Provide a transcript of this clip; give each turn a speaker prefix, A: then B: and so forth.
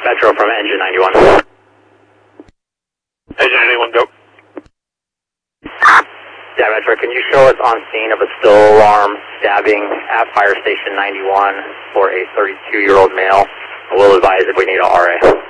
A: Metro from Engine 91.
B: Engine 91, go.
A: Yeah, Metro, can you show us on scene of a still alarm stabbing at Fire Station 91 for a 32-year-old male? We'll advise if we need a RA.